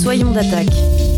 Soyons d'attaque.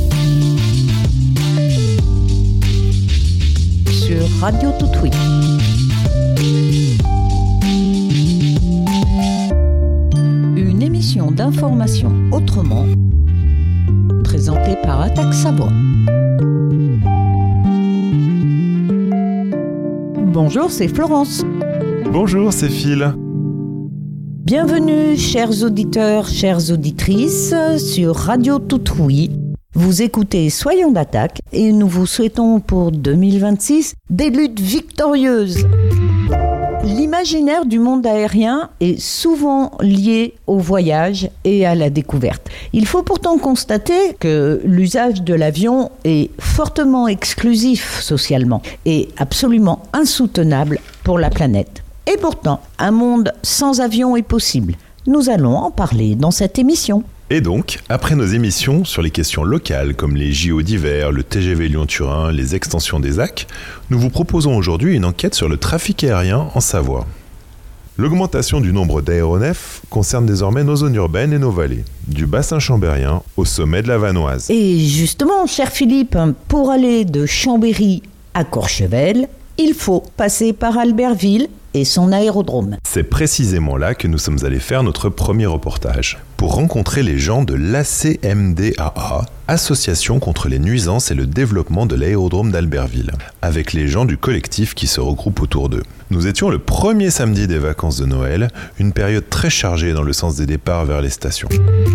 Sur Radio Tout-Oui. Une émission d'information autrement, présentée par Attaque Savoie. Bonjour, c'est Florence. Bonjour, c'est Phil. Bienvenue, chers auditeurs, chères auditrices, sur Radio Tout-Oui. Vous écoutez Soyons d'attaque et nous vous souhaitons pour 2026 des luttes victorieuses. L'imaginaire du monde aérien est souvent lié au voyage et à la découverte. Il faut pourtant constater que l'usage de l'avion est fortement exclusif socialement et absolument insoutenable pour la planète. Et pourtant, un monde sans avion est possible. Nous allons en parler dans cette émission. Et donc, après nos émissions sur les questions locales comme les JO d'hiver, le TGV Lyon-Turin, les extensions des AC, nous vous proposons aujourd'hui une enquête sur le trafic aérien en Savoie. L'augmentation du nombre d'aéronefs concerne désormais nos zones urbaines et nos vallées, du bassin chambérien au sommet de la Vanoise. Et justement, cher Philippe, pour aller de Chambéry à Courchevel, il faut passer par Albertville et son aérodrome. C'est précisément là que nous sommes allés faire notre premier reportage, pour rencontrer les gens de l'ACMDAA, Association contre les nuisances et le développement de l'aérodrome d'Albertville, avec les gens du collectif qui se regroupent autour d'eux. Nous étions le premier samedi des vacances de Noël, une période très chargée dans le sens des départs vers les stations.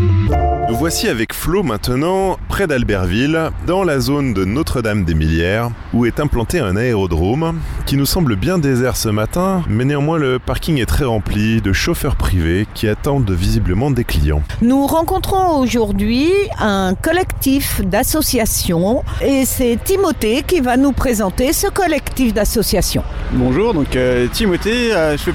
Nous voici avec Flo maintenant, près d'Albertville, dans la zone de Notre-Dame-des-Millières, où est implanté un aérodrome qui nous semble bien désert ce matin, mais néanmoins le parking est très rempli de chauffeurs privés qui attendent visiblement des clients. Nous rencontrons aujourd'hui un collectif d'associations et c'est Timothée qui va nous présenter ce collectif d'associations. Bonjour, donc Timothée,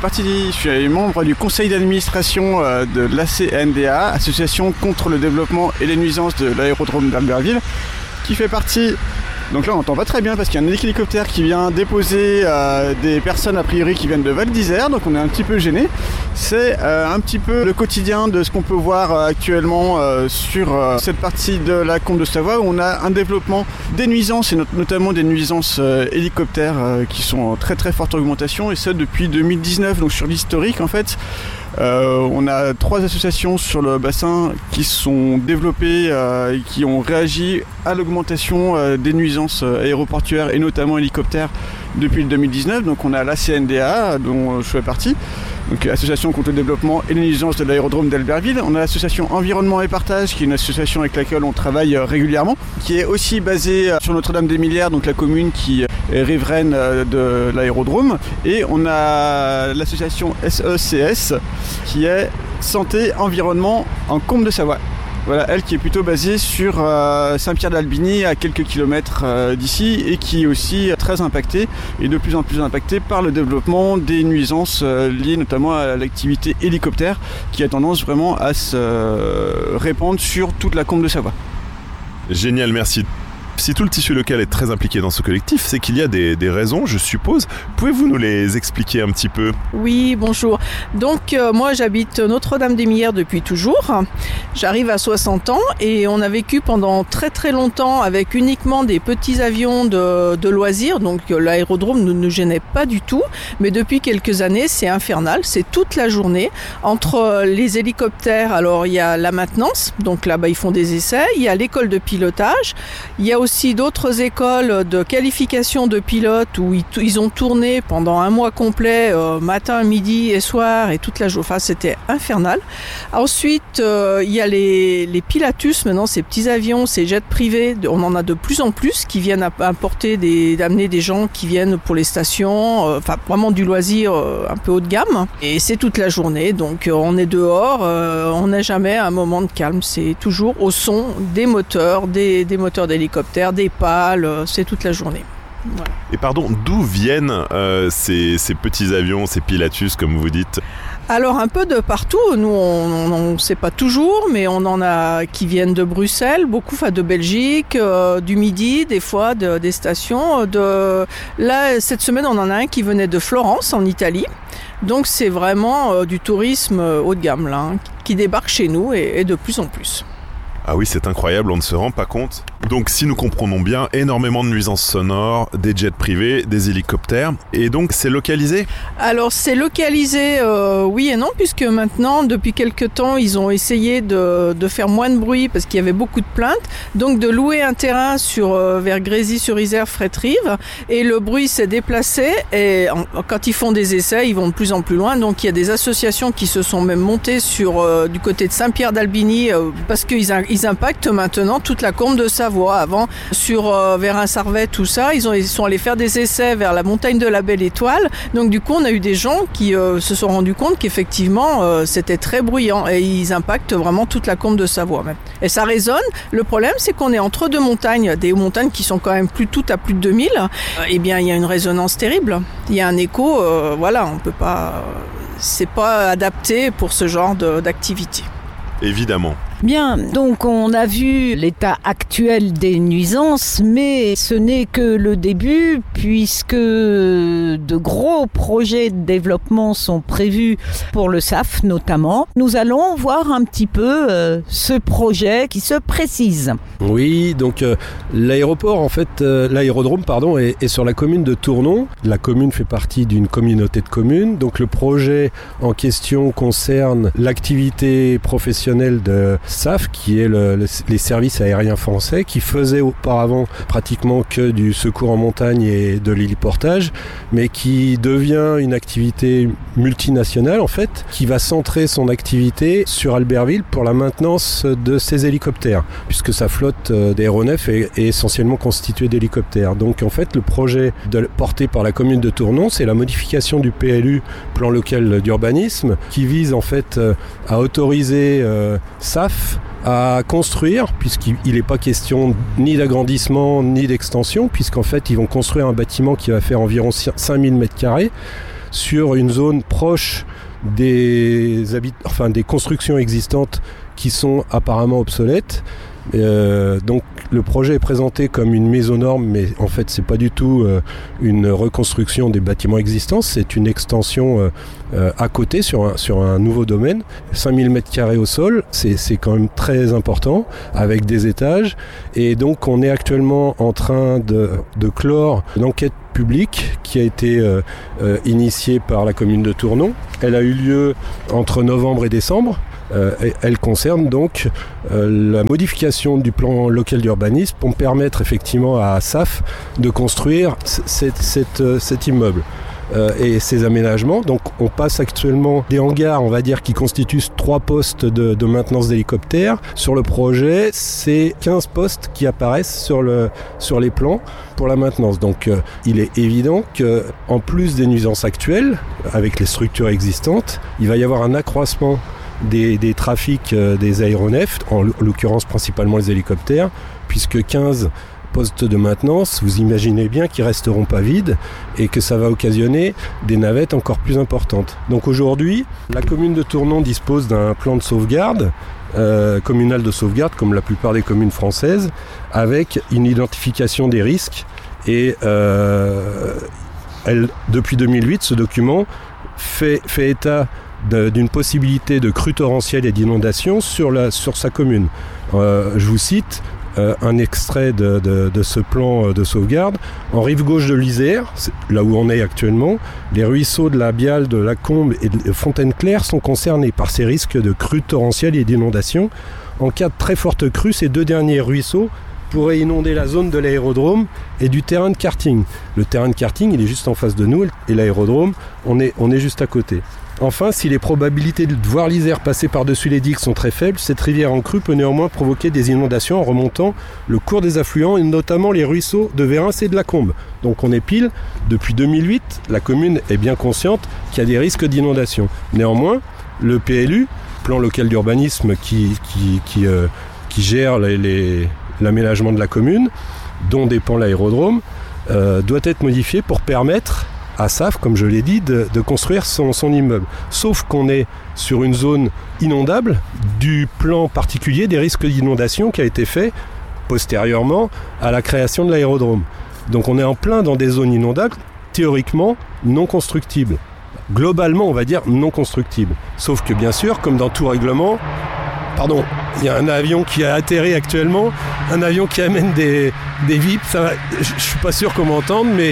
je suis membre du conseil d'administration de l'ACNDA, Association contre le développement et les nuisances de l'aérodrome d'Albertville, qui fait partie... Donc là on n'entend pas très bien parce qu'il y a un hélicoptère qui vient déposer des personnes a priori qui viennent de Val d'Isère, donc on est un petit peu gêné. C'est un petit peu le quotidien de ce qu'on peut voir actuellement sur cette partie de la Combe de Savoie où on a un développement des nuisances et notamment des nuisances hélicoptères qui sont en très très forte augmentation et ça depuis 2019, donc sur l'historique en fait. On a 3 associations sur le bassin qui sont développées et qui ont réagi à l'augmentation des nuisances aéroportuaires et notamment hélicoptères depuis le 2019. Donc on a l'ACNDA dont je fais partie, donc Association contre le développement et les nuisances de l'aérodrome d'Albertville. On a l'association Environnement et Partage qui est une association avec laquelle on travaille régulièrement, qui est aussi basée sur Notre-Dame-des-Millières, donc la commune qui est riveraine de l'aérodrome. Et on a l'association SECS qui est Santé Environnement en Combe de Savoie. Voilà, elle qui est plutôt basée sur Saint-Pierre-d'Albigny à quelques kilomètres d'ici et qui est aussi très impactée et de plus en plus impactée par le développement des nuisances liées notamment à l'activité hélicoptère qui a tendance vraiment à se répandre sur toute la Combe de Savoie. Génial, merci. Si tout le tissu local est très impliqué dans ce collectif, c'est qu'il y a des raisons, je suppose. Pouvez-vous nous les expliquer un petit peu ? Oui, bonjour. Donc, moi, j'habite Notre-Dame-des-Millières depuis toujours. J'arrive à 60 ans et on a vécu pendant très très longtemps avec uniquement des petits avions de loisirs. Donc, l'aérodrome ne nous gênait pas du tout. Mais depuis quelques années, c'est infernal. C'est toute la journée. Entre les hélicoptères, alors il y a la maintenance. Donc là-bas, ils font des essais. Il y a l'école de pilotage. Il y a aussi d'autres écoles de qualification de pilotes où ils ont tourné pendant un mois complet, matin, midi et soir et toute la journée. Enfin, c'était infernal. Ensuite, il y a les Pilatus, maintenant ces petits avions, ces jets privés, on en a de plus en plus qui viennent d'amener des gens qui viennent pour les stations, enfin vraiment du loisir un peu haut de gamme. Et c'est toute la journée, donc on est dehors, on n'a jamais un moment de calme, c'est toujours au son des moteurs, des moteurs d'hélicoptères, des pales, c'est toute la journée. Voilà. Et pardon, d'où viennent ces petits avions, ces Pilatus comme vous dites ? Alors un peu de partout, nous on ne sait pas toujours, mais on en a qui viennent de Bruxelles, beaucoup de Belgique, du Midi, des fois des stations. Là cette semaine on en a un qui venait de Florence en Italie, donc c'est vraiment du tourisme haut de gamme là, qui débarque chez nous et de plus en plus. Ah oui, c'est incroyable, on ne se rend pas compte. Donc si nous comprenons bien, énormément de nuisances sonores, des jets privés, des hélicoptères, et donc c'est localisé ? Alors c'est localisé, oui et non, puisque maintenant, depuis quelques temps, ils ont essayé de faire moins de bruit parce qu'il y avait beaucoup de plaintes, donc de louer un terrain vers Grésy-sur-Isère, Fréterive, et le bruit s'est déplacé, et quand ils font des essais, ils vont de plus en plus loin, donc il y a des associations qui se sont même montées du côté de Saint-Pierre-d'Albigny, parce qu'ils impactent maintenant toute la combe de Savoie. Avant, vers un Sarvet, tout ça, ils sont allés faire des essais vers la montagne de la Belle Étoile. Donc du coup, on a eu des gens qui se sont rendus compte qu'effectivement, c'était très bruyant et ils impactent vraiment toute la combe de Savoie même. Et ça résonne. Le problème, c'est qu'on est entre deux montagnes, des montagnes qui sont quand même toutes à plus de 2000. Eh bien, il y a une résonance terrible. Il y a un écho, on peut pas... c'est pas adapté pour ce genre d'activité. Évidemment. Bien, donc on a vu l'état actuel des nuisances, mais ce n'est que le début puisque de gros projets de développement sont prévus pour le SAF notamment. Nous allons voir un petit peu ce projet qui se précise. Oui, donc l'aérodrome est sur la commune de Tournon. La commune fait partie d'une communauté de communes, donc le projet en question concerne l'activité professionnelle de SAF, qui est les services aériens français, qui faisait auparavant pratiquement que du secours en montagne et de l'héliportage, mais qui devient une activité multinationale en fait, qui va centrer son activité sur Albertville pour la maintenance de ses hélicoptères, puisque sa flotte d'aéronefs est essentiellement constituée d'hélicoptères. Donc en fait, le projet porté par la commune de Tournon, c'est la modification du PLU, plan local d'urbanisme, qui vise en fait à autoriser SAF à construire, puisqu'il n'est pas question ni d'agrandissement ni d'extension, puisqu'en fait ils vont construire un bâtiment qui va faire environ 5000 m² sur une zone proche des constructions existantes qui sont apparemment obsolètes. Donc le projet est présenté comme une mise aux normes, mais en fait c'est pas du tout une reconstruction des bâtiments existants, c'est une extension à côté sur un nouveau domaine. 5000 m² au sol, c'est quand même très important, avec des étages, et donc on est actuellement en train de clore une enquête publique qui a été initiée par la commune de Tournon. Elle a eu lieu entre novembre et décembre. Elle concerne donc la modification du plan local d'urbanisme pour permettre effectivement à SAF de construire cet immeuble et ces aménagements. Donc on passe actuellement des hangars, on va dire, qui constituent 3 postes de maintenance d'hélicoptères. Sur le projet, c'est 15 postes qui apparaissent sur les plans pour la maintenance. Donc il est évident qu'en plus des nuisances actuelles, avec les structures existantes, il va y avoir un accroissement des trafics des aéronefs, en l'occurrence principalement les hélicoptères, puisque 15 postes de maintenance, vous imaginez bien qu'ils ne resteront pas vides et que ça va occasionner des navettes encore plus importantes. Donc aujourd'hui, la commune de Tournon dispose d'un plan de sauvegarde, communal de sauvegarde, comme la plupart des communes françaises, avec une identification des risques. Et depuis 2008, ce document fait état d'une possibilité de crue torrentielle et d'inondation sur sa commune. Je vous cite un extrait de ce plan de sauvegarde. En rive gauche de l'Isère, là où on est actuellement, les ruisseaux de la Biale, de la Combe et de Fontaine-Claire sont concernés par ces risques de crue torrentielle et d'inondation. En cas de très forte crue, ces 2 derniers ruisseaux pourraient inonder la zone de l'aérodrome et du terrain de karting. Le terrain de karting, il est juste en face de nous, et l'aérodrome, on est juste à côté. Enfin, si les probabilités de voir l'Isère passer par-dessus les digues sont très faibles, cette rivière en crue peut néanmoins provoquer des inondations en remontant le cours des affluents, et notamment les ruisseaux de Vérins et de la Combe. Donc on est pile, depuis 2008, la commune est bien consciente qu'il y a des risques d'inondation. Néanmoins, le PLU, plan local d'urbanisme qui gère l'aménagement de la commune, dont dépend l'aérodrome, doit être modifié pour permettre à SAF, comme je l'ai dit, de construire son immeuble. Sauf qu'on est sur une zone inondable du plan particulier des risques d'inondation qui a été fait postérieurement à la création de l'aérodrome. Donc on est en plein dans des zones inondables, théoriquement non constructibles. Globalement, on va dire non constructibles. Sauf que bien sûr, comme dans tout règlement... Pardon. Il y a un avion qui a atterri actuellement, un avion qui amène des VIP. Je ne suis pas sûr qu'on m'entende, mais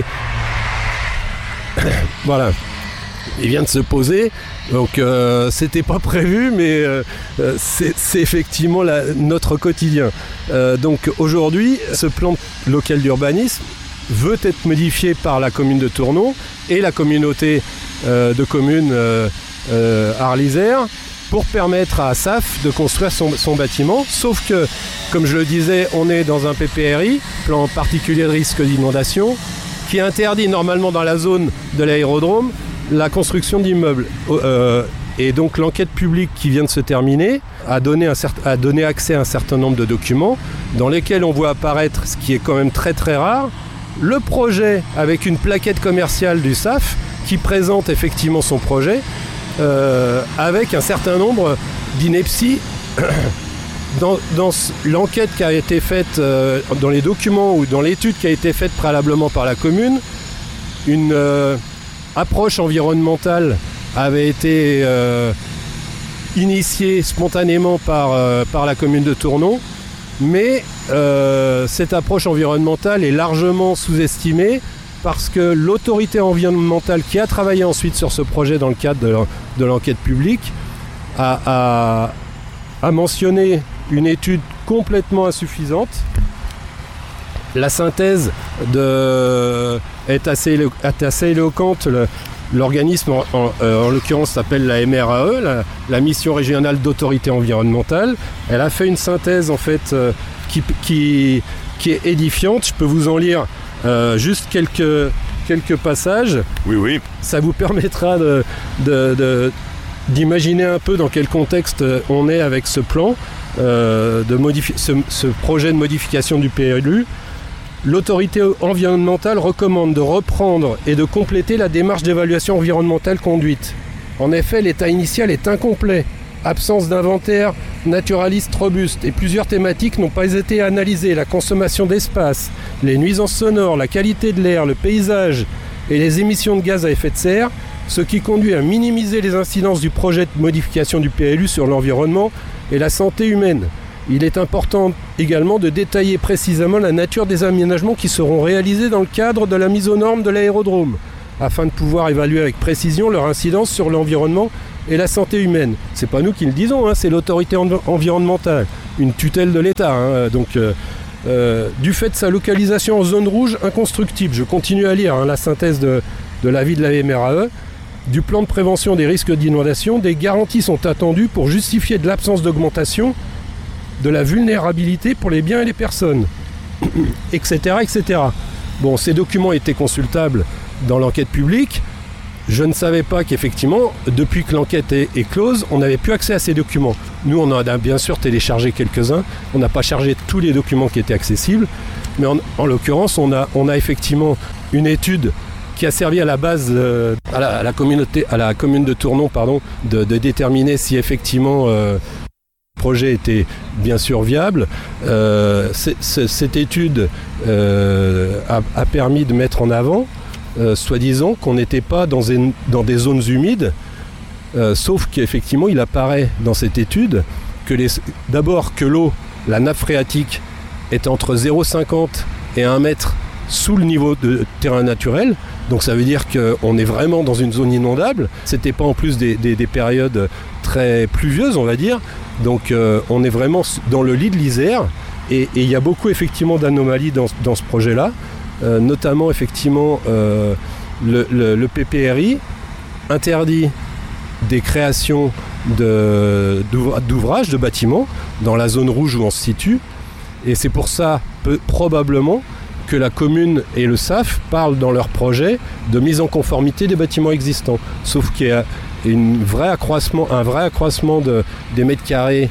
voilà. Il vient de se poser, donc c'était pas prévu, mais c'est effectivement notre quotidien. Donc aujourd'hui, ce plan local d'urbanisme veut être modifié par la commune de Tournon et la communauté de communes Arles-Isère pour permettre à SAF de construire son bâtiment, sauf que, comme je le disais, on est dans un PPRI, plan particulier de risque d'inondation, qui interdit normalement dans la zone de l'aérodrome la construction d'immeubles. Et donc l'enquête publique qui vient de se terminer a donné accès à un certain nombre de documents dans lesquels on voit apparaître, ce qui est quand même très très rare, le projet avec une plaquette commerciale du SAF qui présente effectivement son projet avec un certain nombre d'inepties. Dans l'enquête qui a été faite, dans les documents ou dans l'étude qui a été faite préalablement par la commune, une approche environnementale avait été initiée spontanément par la commune de Tournon, mais cette approche environnementale est largement sous-estimée parce que l'autorité environnementale qui a travaillé ensuite sur ce projet dans le cadre de l'enquête publique a mentionné une étude complètement insuffisante. La synthèse est assez éloquente. L'organisme, en l'occurrence, s'appelle la MRAE, la Mission Régionale d'Autorité Environnementale. Elle a fait une synthèse, en fait, qui est édifiante. Je peux vous en lire juste quelques passages. Oui. Ça vous permettra d'imaginer un peu dans quel contexte on est avec ce plan, ce projet de modification du PLU. L'autorité environnementale recommande de reprendre et de compléter la démarche d'évaluation environnementale conduite. En effet, l'état initial est incomplet. Absence d'inventaire naturaliste robuste et plusieurs thématiques n'ont pas été analysées. La consommation d'espace, les nuisances sonores, la qualité de l'air, le paysage et les émissions de gaz à effet de serre, ce qui conduit à minimiser les incidences du projet de modification du PLU sur l'environnement et la santé humaine. Il est important également de détailler précisément la nature des aménagements qui seront réalisés dans le cadre de la mise aux normes de l'aérodrome, afin de pouvoir évaluer avec précision leur incidence sur l'environnement et la santé humaine. C'est pas nous qui le disons, c'est l'autorité environnementale, une tutelle de l'État. Du fait de sa localisation en zone rouge inconstructible, je continue à lire la synthèse de l'avis de la MRAE, du plan de prévention des risques d'inondation, des garanties sont attendues pour justifier de l'absence d'augmentation de la vulnérabilité pour les biens et les personnes, etc., etc. Bon, ces documents étaient consultables dans l'enquête publique. Je ne savais pas qu'effectivement, depuis que l'enquête est close, on n'avait plus accès à ces documents. Nous, on en a bien sûr téléchargé quelques-uns. On n'a pas chargé tous les documents qui étaient accessibles. Mais en l'occurrence, on a effectivement une étude qui a servi à la base à la commune de Tournon, de déterminer si effectivement le projet était bien sûr viable. Cette étude a permis de mettre en avant soi-disant qu'on n'était pas dans des zones humides, sauf qu'effectivement il apparaît dans cette étude que d'abord que l'eau, la nappe phréatique, est entre 0,50 et 1 mètre sous le niveau de terrain naturel, donc ça veut dire qu'on est vraiment dans une zone inondable. C'était pas en plus des périodes très pluvieuses, on va dire, donc on est vraiment dans le lit de l'Isère, et il y a beaucoup effectivement d'anomalies dans ce projet-là. Notamment effectivement le PPRI interdit des créations d'ouvrages, de bâtiments dans la zone rouge où on se situe, et c'est pour ça probablement que la commune et le SAF parlent dans leur projet de mise en conformité des bâtiments existants, sauf qu'il y a un vrai accroissement des mètres carrés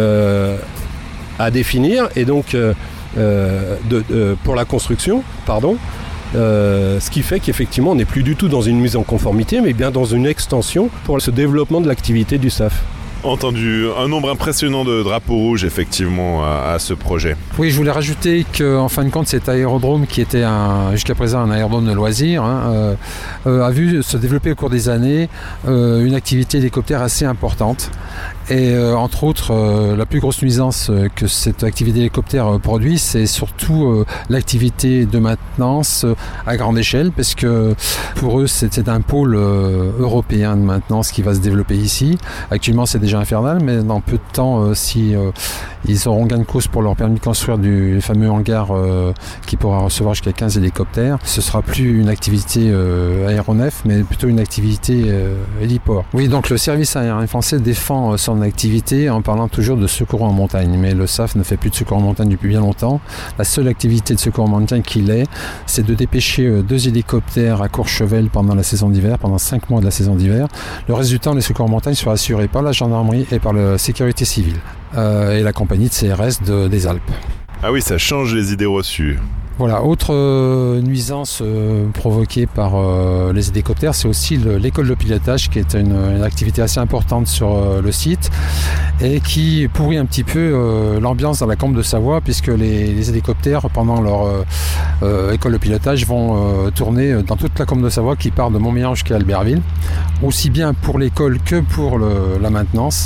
à définir, et donc pour la construction, ce qui fait qu'effectivement on n'est plus du tout dans une mise en conformité, mais bien dans une extension pour ce développement de l'activité du SAF. entendu un nombre impressionnant de drapeaux rouges effectivement à ce projet. Oui, je voulais rajouter qu'en fin de compte, cet aérodrome qui était jusqu'à présent un aérodrome de loisirs a vu se développer au cours des années une activité hélicoptère assez importante. Et entre autres, la plus grosse nuisance que cette activité hélicoptère produit, c'est surtout l'activité de maintenance à grande échelle, parce que pour eux, c'est un pôle européen de maintenance qui va se développer ici. Actuellement, c'est déjà infernal, mais dans peu de temps, si ils auront gain de cause pour leur permis de construire du fameux hangar qui pourra recevoir jusqu'à 15 hélicoptères, ce sera plus une activité aéronef, mais plutôt une activité héliport. Oui, donc le service aérien français défend son activité en parlant toujours de secours en montagne, mais le SAF ne fait plus de secours en montagne depuis bien longtemps. La seule activité de secours en montagne qu'il ait, c'est de dépêcher 2 hélicoptères à Courchevel pendant la saison d'hiver, pendant 5 mois de la saison d'hiver. Le reste du temps, les secours en montagne sont assurés par la gendarmerie et par la sécurité civile et la compagnie de CRS des Alpes. Ah oui, ça change les idées reçues. Voilà, autre nuisance provoquée par les hélicoptères, c'est aussi l'école de pilotage qui est une activité assez importante sur le site et qui pourrit un petit peu l'ambiance dans la Combe de Savoie, puisque les hélicoptères, pendant leur école de pilotage, vont tourner dans toute la Combe de Savoie qui part de Montmélian jusqu'à Albertville, aussi bien pour l'école que pour la maintenance.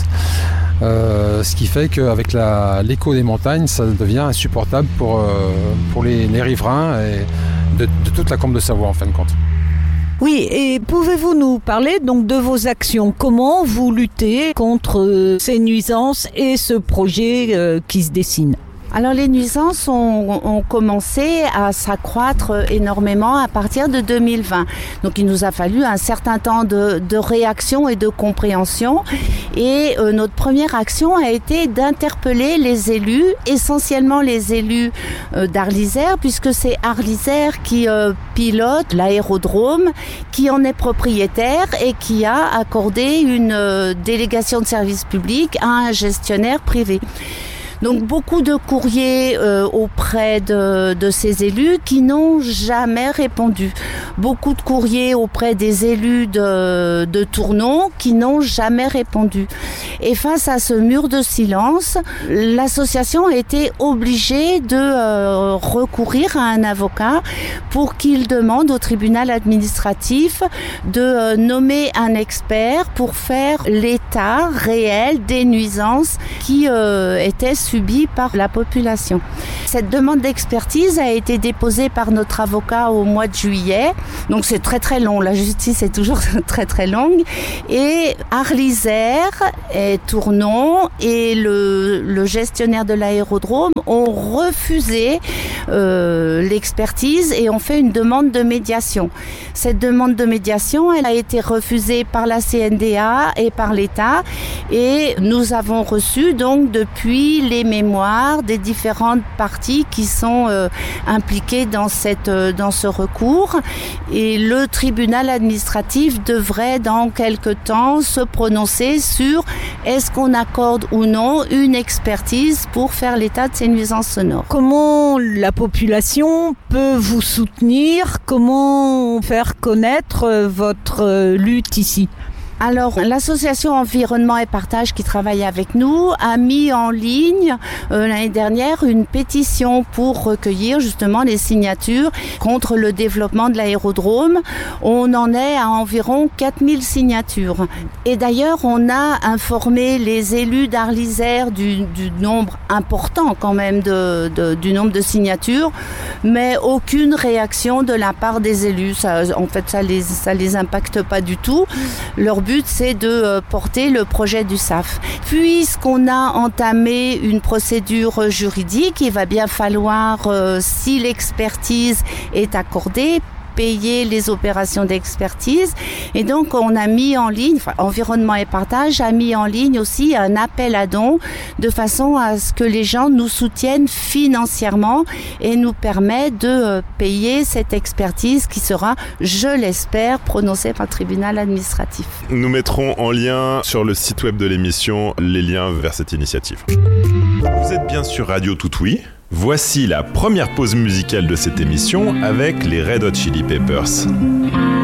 Ce qui fait qu'avec l'écho des montagnes, ça devient insupportable pour les riverains et de toute la Combe de Savoie en fin de compte. Oui, et pouvez-vous nous parler donc de vos actions? Comment vous luttez contre ces nuisances et ce projet qui se dessine? Alors les nuisances ont commencé à s'accroître énormément à partir de 2020. Donc il nous a fallu un certain temps de réaction et de compréhension. Et notre première action a été d'interpeller les élus, essentiellement les élus d'Arlysère, puisque c'est Arlysère qui pilote l'aérodrome, qui en est propriétaire et qui a accordé une délégation de service public à un gestionnaire privé. Donc beaucoup de courriers auprès de ces élus qui n'ont jamais répondu. Beaucoup de courriers auprès des élus de Tournon qui n'ont jamais répondu. Et face à ce mur de silence, l'association a été obligée de recourir à un avocat pour qu'il demande au tribunal administratif de nommer un expert pour faire l'état réel des nuisances qui étaient subies par la population. Cette demande d'expertise a été déposée par notre avocat au mois de juillet. Donc c'est très très long, la justice est toujours très très longue. Et Arlysère et Tournon et le gestionnaire de l'aérodrome ont refusé l'expertise et ont fait une demande de médiation. Cette demande de médiation, elle a été refusée par la CNDA et par l'État. Et nous avons reçu donc depuis les mémoires des différentes parties qui sont impliquées dans ce recours. Et le tribunal administratif devrait dans quelque temps se prononcer sur est-ce qu'on accorde ou non une expertise pour faire l'état de ces nuisances sonores. Comment la population peut vous soutenir? Comment faire connaître votre lutte ici? Alors, l'association Environnement et Partage qui travaille avec nous a mis en ligne l'année dernière une pétition pour recueillir justement les signatures contre le développement de l'aérodrome. On en est à environ 4000 signatures. Et d'ailleurs, on a informé les élus d'Arlysère du nombre important quand même du nombre de signatures, mais aucune réaction de la part des élus. Ça les impacte pas du tout. Leur but, c'est de porter le projet du SAF. Puisqu'on a entamé une procédure juridique, il va bien falloir, si l'expertise est accordée, payer les opérations d'expertise. Et donc, on a mis en ligne, Environnement et Partage a mis en ligne aussi un appel à dons de façon à ce que les gens nous soutiennent financièrement et nous permettent de payer cette expertise qui sera, je l'espère, prononcée par le tribunal administratif. Nous mettrons en lien sur le site web de l'émission les liens vers cette initiative. Vous êtes bien sur Radio Toutoui. Voici la première pause musicale de cette émission avec les Red Hot Chili Peppers.